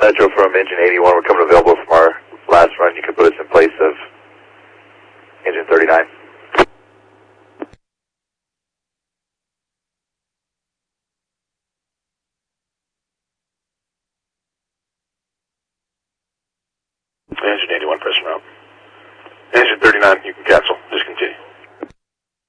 Metro from engine 81. We're coming available from our last run. You can put us in place of engine 39. Engine 81, press route. Engine 39, you can cancel.